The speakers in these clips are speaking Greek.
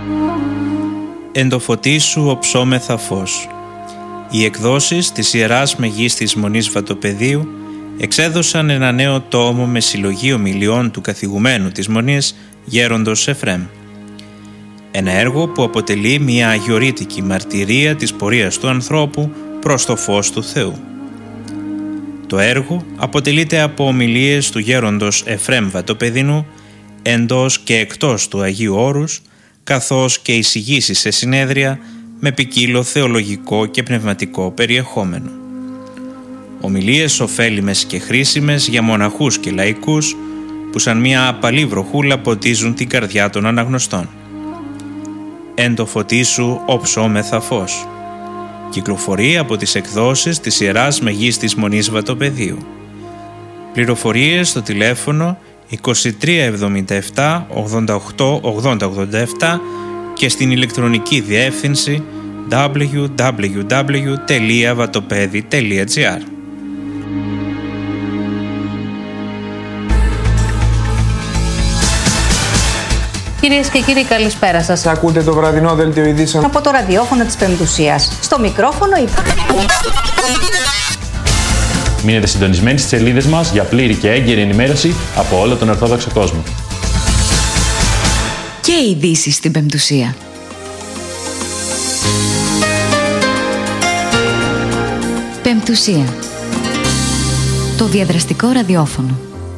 Εν το φωτί σου οψόμεθα φως. Οι εκδόσεις της Ιεράς Μεγίστης Μονής Βατοπεδίου εξέδωσαν ένα νέο τόμο με συλλογή ομιλιών του καθηγουμένου της Μονής Γέροντος Εφρέμ. Ένα έργο που αποτελεί μια αγιορείτικη μαρτυρία της πορείας του ανθρώπου προς το φως του Θεού. Το έργο αποτελείται από ομιλίες του Γέροντος Εφρέμ Βατοπεδινού εντός και εκτός του Αγίου Όρους, καθώς και εισηγήσεις σε συνέδρια με ποικίλο θεολογικό και πνευματικό περιεχόμενο. Ομιλίες ωφέλιμες και χρήσιμες για μοναχούς και λαϊκούς που σαν μια απαλή βροχούλα ποτίζουν την καρδιά των αναγνωστών. Εν το φωτί σου οψόμεθα φως. Κυκλοφορεί από τις εκδόσεις της Ιεράς Μεγίστης Μονής Βατοπεδίου. Πληροφορίες στο τηλέφωνο 2377 88 8087 και στην ηλεκτρονική διεύθυνση www.vatopedi.gr. Κυρίες και κύριοι, καλησπέρα σας. Ακούτε το βραδινό δελτίο ειδήσεων από το ραδιόφωνο της Πεμπτουσίας. Στο μικρόφωνο Μείνετε συντονισμένοι στις σελίδες μας για πλήρη και έγκαιρη ενημέρωση από όλο τον Ορθόδοξο κόσμο. Και ειδήσεις στην Πεμπτουσία. Πεμπτουσία. Το διαδραστικό ραδιόφωνο.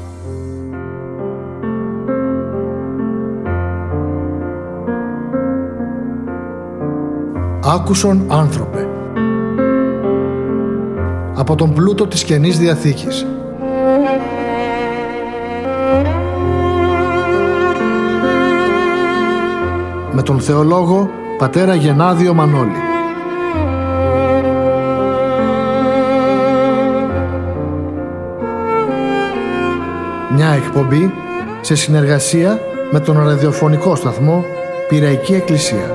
Άκουσον άνθρωπε. Από τον πλούτο της Καινής Διαθήκης. Με τον θεολόγο πατέρα Γενάδιο Μανώλη. Μια εκπομπή σε συνεργασία με τον ραδιοφωνικό σταθμό Πειραϊκή Εκκλησία.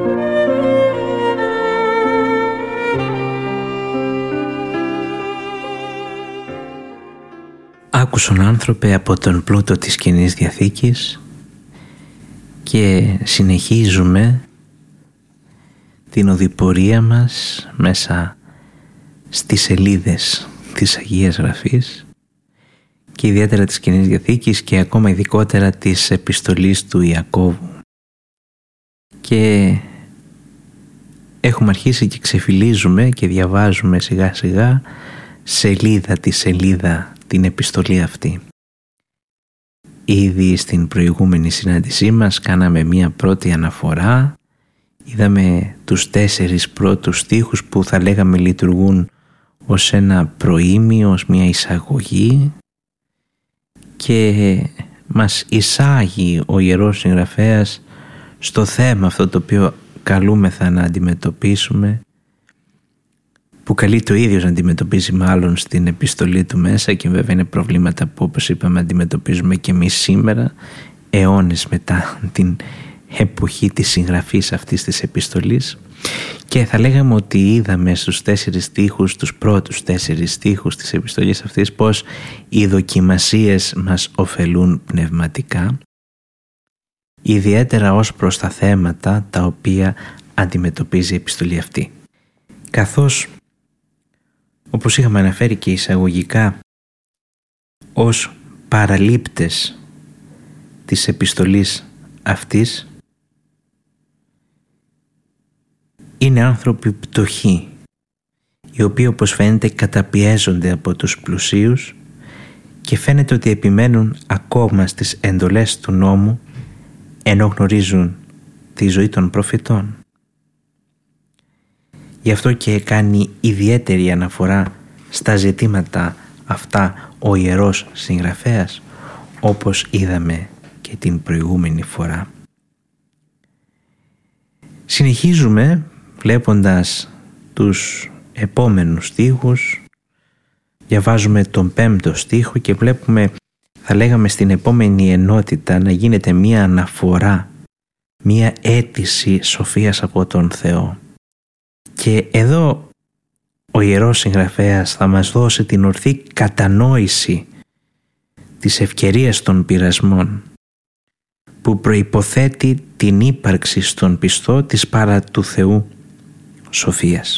Άκουσον άνθρωπε από τον πλούτο της Καινής Διαθήκης και συνεχίζουμε την οδηπορία μας μέσα στις σελίδες της Αγίας Γραφής και ιδιαίτερα της Καινής Διαθήκης και ακόμα ειδικότερα της επιστολής του Ιακώβου. Και έχουμε αρχίσει και ξεφυλίζουμε και διαβάζουμε σιγά σιγά σελίδα τη σελίδα την επιστολή αυτή. Ήδη στην προηγούμενη συνάντησή μας κάναμε μία πρώτη αναφορά, είδαμε τους 4 πρώτους στίχους που θα λέγαμε λειτουργούν ως ένα προήμιο, ως μία εισαγωγή και μας εισάγει ο Ιερός Συγγραφέας στο θέμα αυτό το οποίο καλούμεθα να αντιμετωπίσουμε, που καλεί το ίδιος να αντιμετωπίσει μάλλον στην επιστολή του μέσα και βέβαια είναι προβλήματα που όπως είπαμε αντιμετωπίζουμε και εμείς σήμερα, αιώνες μετά την εποχή της συγγραφής αυτής της επιστολής, και θα λέγαμε ότι είδαμε στους 4 στίχους, τους πρώτους 4 στίχους της επιστολής αυτής, πως οι δοκιμασίες μας ωφελούν πνευματικά, ιδιαίτερα ως προς τα θέματα τα οποία αντιμετωπίζει η επιστολή αυτή. Καθώς, όπως είχαμε αναφέρει και εισαγωγικά, ως παραλήπτες της επιστολής αυτής είναι άνθρωποι πτωχοί, οι οποίοι όπως φαίνεται καταπιέζονται από τους πλουσίους και φαίνεται ότι επιμένουν ακόμα στις εντολές του νόμου ενώ γνωρίζουν τη ζωή των προφητών. Γι' αυτό και κάνει ιδιαίτερη αναφορά στα ζητήματα αυτά ο Ιερός Συγγραφέας, όπως είδαμε και την προηγούμενη φορά. Συνεχίζουμε βλέποντας τους επόμενους στίχους, διαβάζουμε τον 5ο στίχο και βλέπουμε, θα λέγαμε στην επόμενη ενότητα, να γίνεται μία αναφορά, μία αίτηση σοφίας από τον Θεό. Και εδώ ο Ιερός Συγγραφέας θα μας δώσει την ορθή κατανόηση της ευκαιρίας των πειρασμών, που προϋποθέτει την ύπαρξη στον πιστό της παρά του Θεού σοφίας.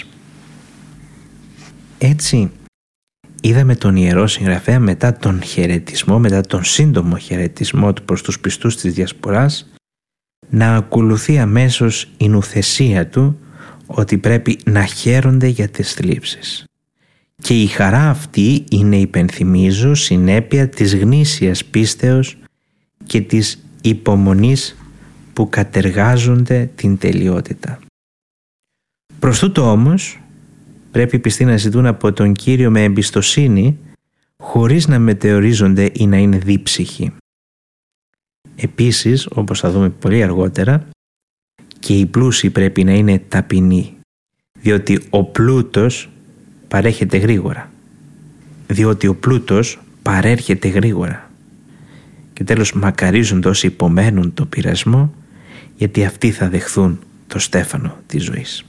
Έτσι είδαμε τον Ιερό Συγγραφέα μετά τον χαιρετισμό, μετά τον σύντομο χαιρετισμό του προς τους πιστούς της Διασποράς, να ακολουθεί αμέσως η νουθεσία του ότι πρέπει να χαίρονται για τις θλίψεις. Και η χαρά αυτή είναι, υπενθυμίζω, συνέπεια της γνήσιας πίστεως και της υπομονής που κατεργάζονται την τελειότητα. Προς τούτο όμως πρέπει οι πιστοί να ζητούν από τον Κύριο με εμπιστοσύνη, χωρίς να μετεωρίζονται ή να είναι δίψυχοι. Επίσης, όπως θα δούμε πολύ αργότερα, και οι πλούσιοι πρέπει να είναι ταπεινοί, διότι ο πλούτος παρέχεται γρήγορα. Διότι ο πλούτος παρέρχεται γρήγορα. Και τέλος, μακαρίζονται όσοι υπομένουν το πειρασμό, γιατί αυτοί θα δεχθούν το στέφανο της ζωής.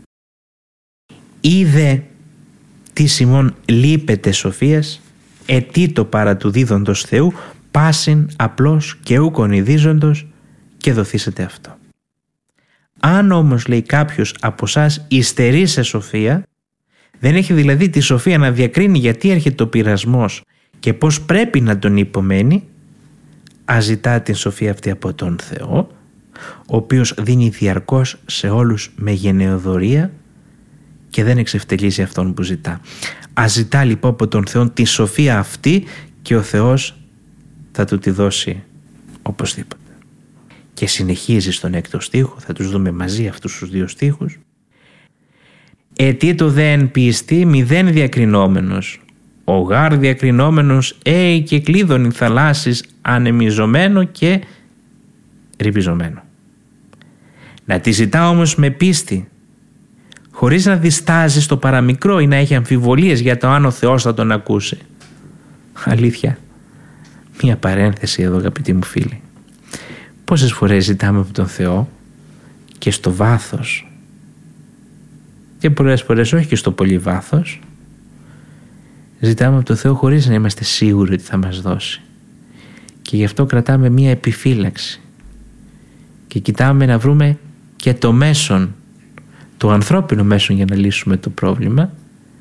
Είδε τι ημών λείπεται σοφίας, ετήτο παρά του δίδοντος Θεού, πάσιν απλώς και ούκον ειδίζοντος, και δοθήσετε αυτό. Αν όμως, λέει, κάποιος από εσάς υστερεί σε σοφία, δεν έχει δηλαδή τη σοφία να διακρίνει γιατί έρχεται ο πειρασμός και πώς πρέπει να τον υπομένει, αζητά την σοφία αυτή από τον Θεό, ο οποίος δίνει διαρκώς σε όλους με γενεοδωρία και δεν εξευτελίζει αυτόν που ζητά. Αζητά λοιπόν από τον Θεό τη σοφία αυτή και ο Θεός θα του τη δώσει οπωσδήποτε. Και συνεχίζει στον 6ο στίχο, θα τους δούμε μαζί αυτούς τους 2 στίχους. Ετήτο δε εν πίστη μηδέν διακρινόμενος, ο γάρ διακρινόμενος και κλείδωνη θαλάσσης ανεμιζωμένο και ρυβιζωμένο. Να τη ζητά όμως με πίστη, χωρίς να διστάζει στο παραμικρό ή να έχει αμφιβολίες για το αν ο Θεός θα τον ακούσει. Αλήθεια. Μία παρένθεση εδώ, αγαπητοί μου φίλοι. Πόσες φορές ζητάμε από τον Θεό και στο βάθος, και πολλές φορές όχι και στο πολύ βάθος, ζητάμε από τον Θεό χωρίς να είμαστε σίγουροι ότι θα μας δώσει. Και γι' αυτό κρατάμε μία επιφύλαξη και κοιτάμε να βρούμε και το μέσον, το ανθρώπινο μέσον για να λύσουμε το πρόβλημα,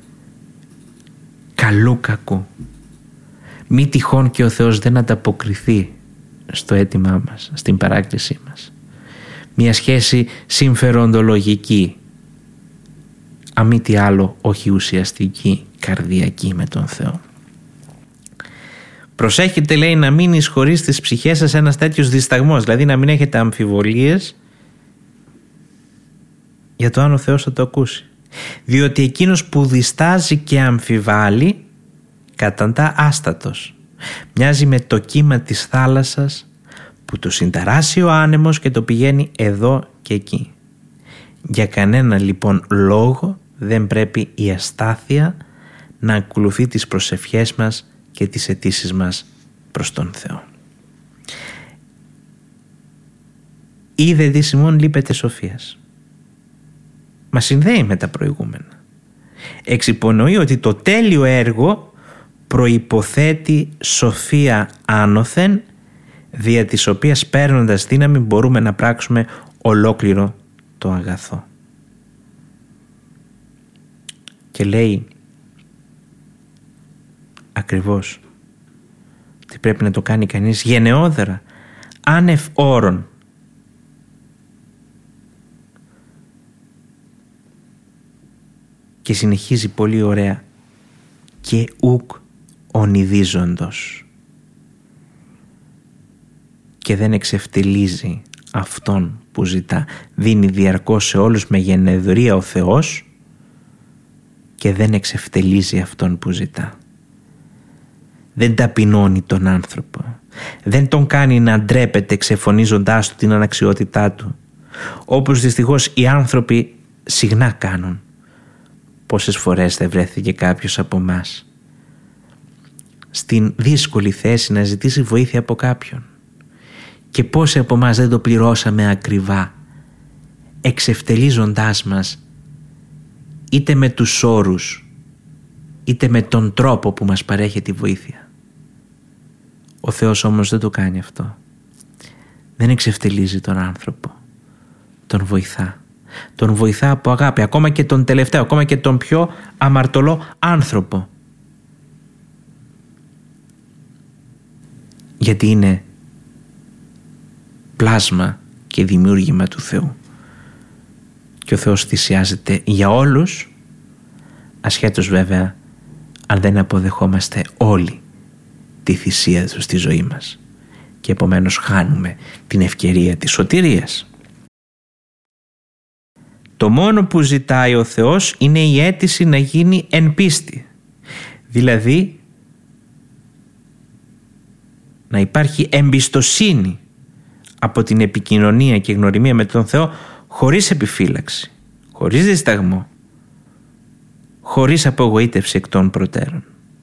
καλού κακού. Μη τυχόν και ο Θεός δεν ανταποκριθεί στο αίτημά μας, στην παράκλησή μας. Μια σχέση συμφεροντολογική, αν μη τι άλλο όχι ουσιαστική, καρδιακή με τον Θεό. Προσέχετε, λέει, να μην εισχωρεί στις ψυχές σας ένας τέτοιος δισταγμός, δηλαδή να μην έχετε αμφιβολίες για το αν ο Θεός θα το ακούσει. Διότι εκείνος που διστάζει και αμφιβάλλει καταντά άστατος. Μοιάζει με το κύμα της θάλασσας που το συνταράσει ο άνεμος και το πηγαίνει εδώ και εκεί. Για κανένα λοιπόν λόγο δεν πρέπει η αστάθεια να ακολουθεί τις προσευχές μας και τις αιτήσεις μας προς τον Θεό. Είδε τι ημών λείπεται σοφίας. Μας συνδέει με τα προηγούμενα. Εξυπονοεί ότι το τέλειο έργο προϋποθέτει σοφία άνωθεν, δια της οποίας παίρνοντας δύναμη μπορούμε να πράξουμε ολόκληρο το αγαθό. Και λέει ακριβώς ότι πρέπει να το κάνει κανείς γενναιόδερα, άνευ όρων. Και συνεχίζει πολύ ωραία, και ουκ ονειδίζοντος, και δεν εξευτελίζει αυτόν που ζητά. Δίνει διαρκώς σε όλους με γενναιοδωρία ο Θεός και δεν εξευτελίζει αυτόν που ζητά. Δεν ταπεινώνει τον άνθρωπο, δεν τον κάνει να ντρέπεται ξεφωνίζοντάς του την αναξιότητά του, όπως δυστυχώς οι άνθρωποι συχνά κάνουν. Πόσες φορές δεν βρέθηκε κάποιος από μας στην δύσκολη θέση να ζητήσει βοήθεια από κάποιον, και πόσοι από μας δεν το πληρώσαμε ακριβά, εξευτελίζοντάς μας είτε με τους όρους είτε με τον τρόπο που μας παρέχει τη βοήθεια. Ο Θεός όμως δεν το κάνει αυτό. δεν εξευτελίζει τον άνθρωπο. Τον βοηθά. Τον βοηθά από αγάπη, ακόμα και τον τελευταίο, ακόμα και τον πιο αμαρτωλό άνθρωπο. Γιατί είναι πλάσμα και δημιούργημα του Θεού. Και ο Θεός θυσιάζεται για όλους, ασχέτως βέβαια αν δεν αποδεχόμαστε όλοι τη θυσία του στη ζωή μας. Και επομένως χάνουμε την ευκαιρία της σωτηρίας. Το μόνο που ζητάει ο Θεός είναι η αίτηση να γίνει εν πίστη. Δηλαδή να υπάρχει εμπιστοσύνη από την επικοινωνία και γνωριμία με τον Θεό, χωρίς επιφύλαξη, χωρίς δισταγμό, χωρίς απογοήτευση εκ των προτέρων.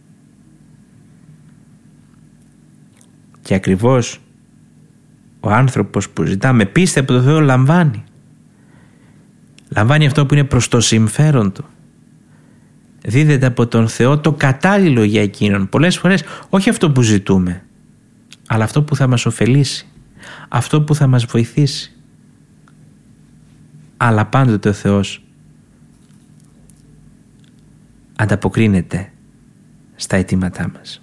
Και ακριβώς ο άνθρωπος που ζητά με πίστη από τον Θεό λαμβάνει. Λαμβάνει αυτό που είναι προς το συμφέρον του. Δίδεται από τον Θεό το κατάλληλο για εκείνον. Πολλές φορές όχι αυτό που ζητούμε, αλλά αυτό που θα μας ωφελήσει, αυτό που θα μας βοηθήσει. Αλλά πάντοτε ο Θεός ανταποκρίνεται στα αιτήματά μας.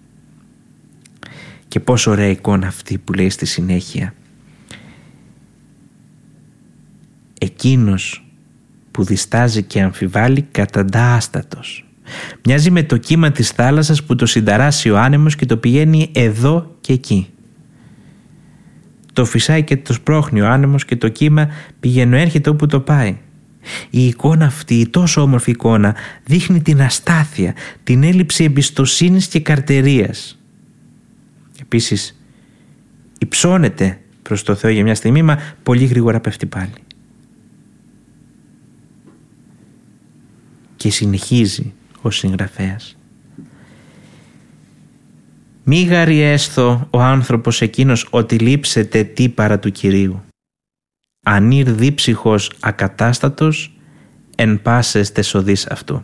Και πόσο ωραία εικόνα αυτή που λέει στη συνέχεια: εκείνος που διστάζει και αμφιβάλλει καταντά άστατος. Μοιάζει με το κύμα της θάλασσας που το συνταράσει ο άνεμος και το πηγαίνει εδώ και εκεί. Το φυσάει και το σπρώχνει ο άνεμος και το κύμα πηγαίνει έρχεται όπου το πάει. Η εικόνα αυτή, η τόσο όμορφη εικόνα, δείχνει την αστάθεια, την έλλειψη εμπιστοσύνης και καρτερίας. Επίσης υψώνεται προς το Θεό για μια στιγμή, μα πολύ γρήγορα πέφτει πάλι. Και συνεχίζει ο συγγραφέας: μη γαριέσθω ο άνθρωπος εκείνος ότι λείψεται τι παρά του Κυρίου. Ανήρ δίψυχος ακατάστατος εν πάσες τεσοδείς αυτού.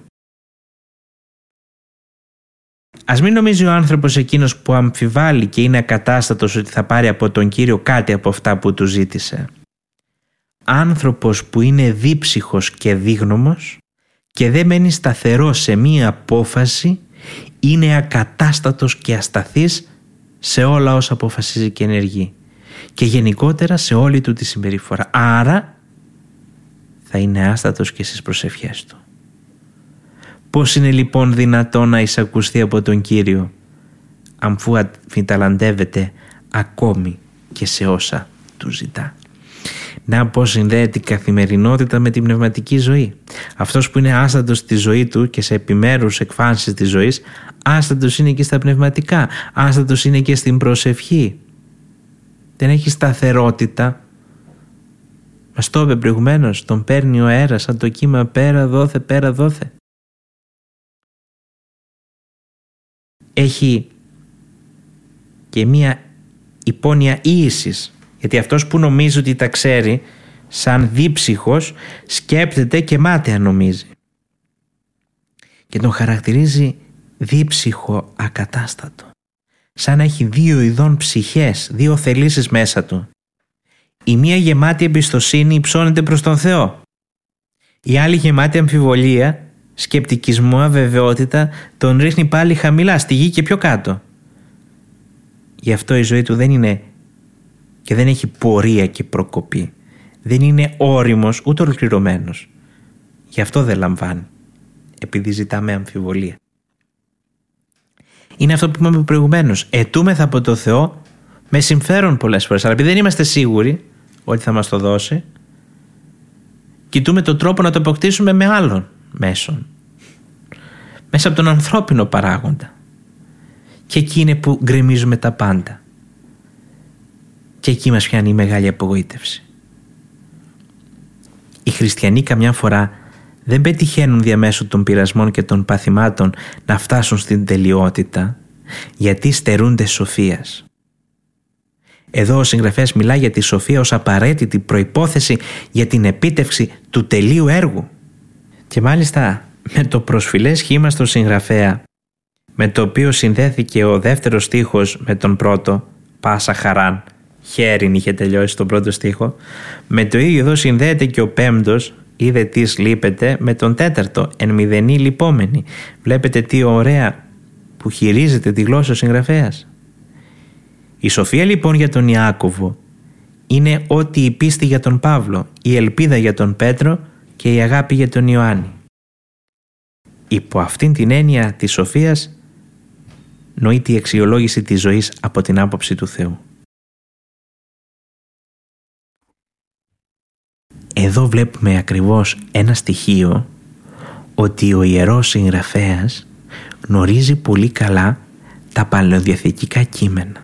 Ας μην νομίζει ο άνθρωπος εκείνος που αμφιβάλλει και είναι ακατάστατος ότι θα πάρει από τον Κύριο κάτι από αυτά που του ζήτησε. Άνθρωπος που είναι δίψυχος και δίγνωμος και δεν μένει σταθερός σε μία απόφαση, είναι ακατάστατος και ασταθής σε όλα όσα αποφασίζει και ενεργεί και γενικότερα σε όλη του τη συμπεριφορά. Άρα θα είναι άστατος και στις προσευχές του. Πώς είναι λοιπόν δυνατόν να εισακουστεί από τον Κύριο αφού αφιταλαντεύεται ακόμη και σε όσα του ζητά? Να πώς συνδέεται η καθημερινότητα με την πνευματική ζωή. Αυτός που είναι άστατος στη ζωή του και σε επιμέρους εκφάνσεις της ζωής, άστατος είναι και στα πνευματικά, άστατος είναι και στην προσευχή. Δεν έχει σταθερότητα. Μας το είπε προηγουμένως, τον παίρνει ο αέρας σαν το κύμα πέρα δόθε, πέρα δόθε. Έχει και μία υπόνοια ίησης, γιατί αυτός που νομίζει ότι τα ξέρει σαν δίψυχος σκέπτεται και μάταια νομίζει και τον χαρακτηρίζει δίψυχο ακατάστατο, σαν να έχει δύο ειδών ψυχές, δύο θελήσεις μέσα του. Η μία γεμάτη εμπιστοσύνη υψώνεται προς τον Θεό, η άλλη γεμάτη αμφιβολία, σκεπτικισμό, αβεβαιότητα τον ρίχνει πάλι χαμηλά στη γη και πιο κάτω. Γι' αυτό η ζωή του δεν είναι και δεν έχει πορεία και προκοπή. Δεν είναι όριμος ούτε ολοκληρωμένος. Γι' αυτό δεν λαμβάνει, επειδή ζητάμε αμφιβολία. Είναι αυτό που είπαμε προηγουμένως. Αιτούμεθα από το Θεό με συμφέρον πολλές φορές, αλλά επειδή δεν είμαστε σίγουροι ότι θα μας το δώσει, κοιτούμε τον τρόπο να το αποκτήσουμε με άλλων μέσων, μέσα από τον ανθρώπινο παράγοντα. Και εκεί είναι που γκρεμίζουμε τα πάντα. Και εκεί μας πιάνει η μεγάλη απογοήτευση. Οι χριστιανοί καμιά φορά δεν πετυχαίνουν διαμέσου των πειρασμών και των παθημάτων να φτάσουν στην τελειότητα, γιατί στερούνται σοφίας. Εδώ ο συγγραφέας μιλά για τη σοφία ως απαραίτητη προϋπόθεση για την επίτευξη του τελείου έργου. Και μάλιστα με το προσφυλές σχήμα στο συγγραφέα, με το οποίο συνδέθηκε ο δεύτερος στίχος με τον πρώτο, πάσα χαράν χέριν είχε τελειώσει τον πρώτο στίχο. Με το ίδιο εδώ συνδέεται και ο πέμπτος, είδε τις λείπεται, με τον τέταρτο, εν μηδενή λυπόμενη. Βλέπετε τι ωραία που χειρίζεται τη γλώσσα ο συγγραφέας. Η σοφία λοιπόν για τον Ιάκωβο είναι ότι η πίστη για τον Παύλο, η ελπίδα για τον Πέτρο και η αγάπη για τον Ιωάννη. Υπό αυτήν την έννοια της σοφίας νοείται η αξιολόγηση της ζωής από την άποψη του Θεού. Εδώ βλέπουμε ακριβώς ένα στοιχείο ότι ο Ιερός Συγγραφέας γνωρίζει πολύ καλά τα παλαιοδιαθετικά κείμενα.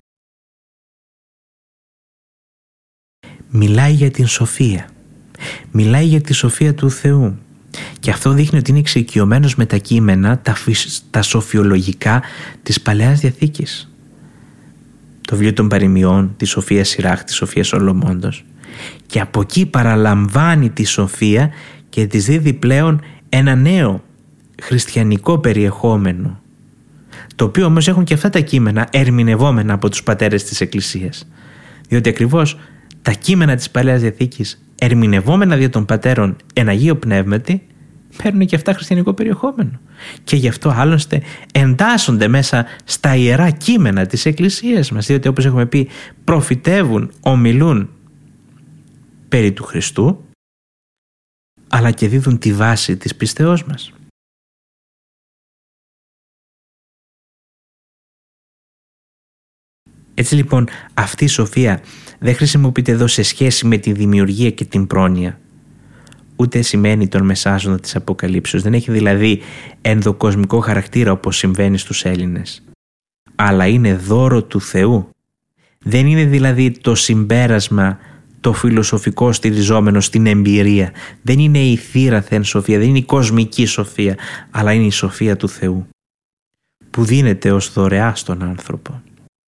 Μιλάει για την σοφία. Μιλάει για τη σοφία του Θεού. Και αυτό δείχνει ότι είναι εξοικειωμένος με τα κείμενα, τα σοφιολογικά της Παλαιάς Διαθήκης. Το βιβλίο των Παροιμιών, τη Σοφία Σιράχ, τη Σοφία Σολομώντος. Και από εκεί παραλαμβάνει τη σοφία και της δίδει πλέον ένα νέο χριστιανικό περιεχόμενο, το οποίο όμως έχουν και αυτά τα κείμενα ερμηνευόμενα από τους πατέρες της Εκκλησίας. Διότι ακριβώς τα κείμενα της Παλαιάς Διαθήκης, ερμηνευόμενα δια των πατέρων εν Αγίο Πνεύματι, παίρνουν και αυτά χριστιανικό περιεχόμενο. Και γι' αυτό άλλωστε εντάσσονται μέσα στα ιερά κείμενα της Εκκλησίας μας, διότι όπως έχουμε πει προφητεύουν, ομιλούν περί του Χριστού, αλλά και δίδουν τη βάση της πίστεώς μας. Έτσι λοιπόν αυτή η σοφία δεν χρησιμοποιείται εδώ σε σχέση με τη δημιουργία και την πρόνοια, ούτε σημαίνει τον μεσάζοντα της Αποκαλύψεως, δεν έχει δηλαδή ενδοκοσμικό χαρακτήρα όπως συμβαίνει στους Έλληνες, αλλά είναι δώρο του Θεού. Δεν είναι δηλαδή το συμπέρασμα το φιλοσοφικό στηριζόμενο στην εμπειρία, δεν είναι η θύραθεν σοφία, δεν είναι η κοσμική σοφία, αλλά είναι η σοφία του Θεού που δίνεται ως δωρεά στον άνθρωπο.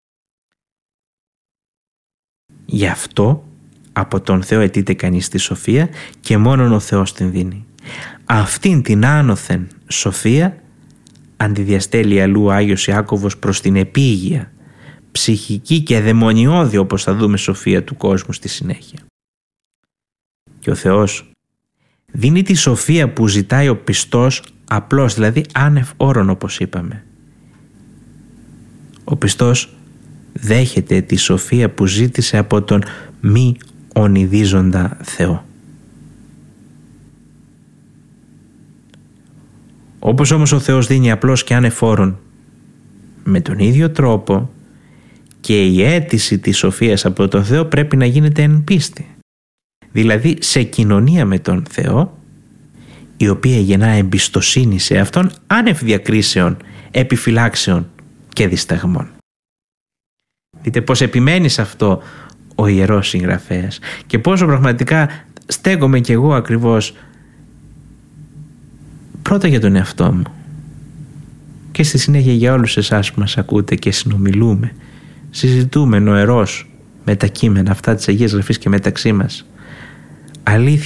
Γι' αυτό από τον Θεό αιτείται κανείς τη σοφία και μόνον ο Θεός την δίνει. Αυτήν την άνωθεν σοφία αντιδιαστέλει αλλού ο Άγιος Ιάκωβος προς την επίγεια, ψυχική και δαιμονιώδη, όπως θα δούμε, σοφία του κόσμου στη συνέχεια. Και ο Θεός δίνει τη σοφία που ζητάει ο πιστός απλώς, δηλαδή άνευ όρων, όπως είπαμε. Ο πιστός δέχεται τη σοφία που ζήτησε από τον μη ονειδίζοντα Θεό. Όπως όμως ο Θεός δίνει απλώς και άνευ όρων, με τον ίδιο τρόπο και η αίτηση της σοφίας από τον Θεό πρέπει να γίνεται εν πίστη, δηλαδή σε κοινωνία με τον Θεό, η οποία γεννά εμπιστοσύνη σε Αυτόν άνευ διακρίσεων, επιφυλάξεων και δισταγμών. Δείτε πώς επιμένει σε αυτό ο Ιερός Συγγραφέας και πόσο πραγματικά στέκομαι κι εγώ ακριβώς πρώτα για τον εαυτό μου και στη συνέχεια για όλους εσάς που μας ακούτε και συνομιλούμε, συζητούμε νοερώς με τα κείμενα αυτά της Αγίας Γραφής και μεταξύ μας. Αλήθεια